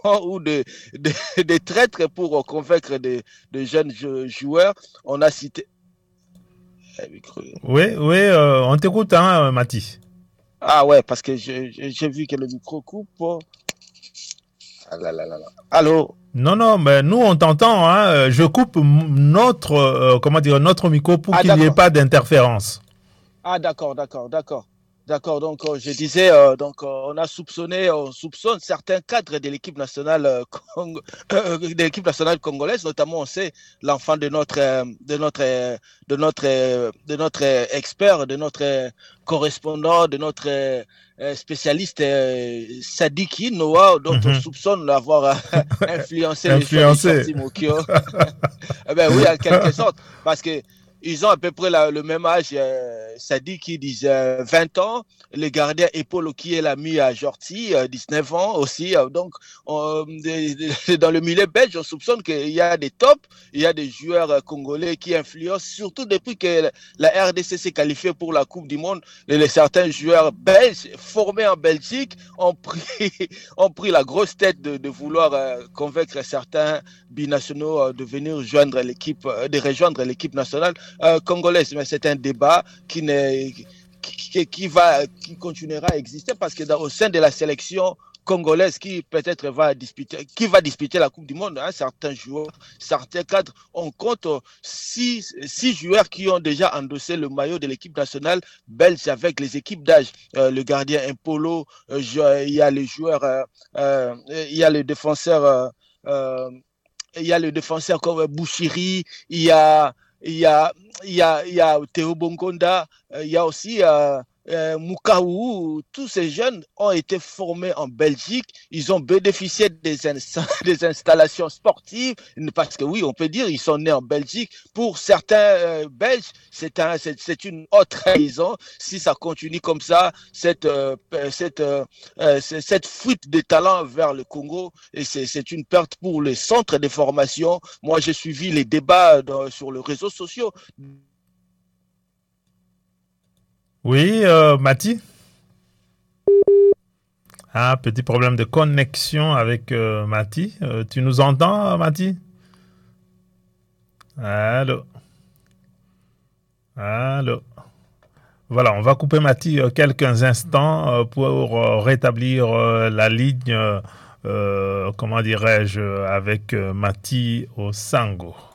ou de traîtres pour convaincre de jeunes joueurs. On a cité. Oui, oui, on t'écoute, hein, Mati. Ah ouais, parce que j'ai vu que le micro coupe. Ah là là là là. Allô? Non, non, mais nous on t'entend. Hein. Je coupe notre, comment dire, notre micro pour Ah qu'il n'y ait d'accord. pas d'interférence. Ah d'accord, d'accord, d'accord. D'accord, donc je disais, on a soupçonné, on soupçonne certains cadres de l'équipe nationale, de l'équipe nationale congolaise, notamment on sait l'enfant de notre expert, de notre correspondant, de notre spécialiste Sadiki Noah, dont on Mhm. soupçonne d'avoir influencé les choix de Influencé. Shorty Mokio. Eh ben oui, en quelque sorte, parce que ils ont à peu près le même âge. Ça dit qu'ils disent 20 ans. Le gardien Epolo qui est l'ami à Jorti, 19 ans aussi. Donc, dans le milieu belge, on soupçonne qu'il y a des tops, il y a des joueurs congolais qui influencent, surtout depuis que la RDC s'est qualifiée pour la Coupe du Monde. Certains joueurs belges formés en Belgique ont pris la grosse tête de vouloir convaincre certains binationaux de venir joindre l'équipe, de rejoindre l'équipe nationale congolaise. Mais c'est un débat qui continuera à exister parce que au sein de la sélection congolaise qui peut-être va disputer la Coupe du Monde, hein, certains joueurs, certains cadres, on compte six joueurs qui ont déjà endossé le maillot de l'équipe nationale belge avec les équipes d'âge. Le gardien Impolo, il y a les joueurs, il y a le défenseur il y a le défenseur comme Bouchiri, il y a, il y a Théo Bongonda, il y a aussi Mukawu. Tous ces jeunes ont été formés en Belgique. Ils ont bénéficié des installations sportives parce que oui, on peut dire ils sont nés en Belgique. Pour certains Belges, c'est une haute trahison. Si ça continue comme ça, cette fuite de talents vers le Congo, et c'est une perte pour les centres de formation. Moi, j'ai suivi les débats sur les réseaux sociaux. Oui, Mati. Ah, petit problème de connexion avec Mati. Tu nous entends, Mati? Allô? Allô? Voilà, on va couper Mati quelques instants pour rétablir la ligne, comment dirais-je, avec Mati au Sango.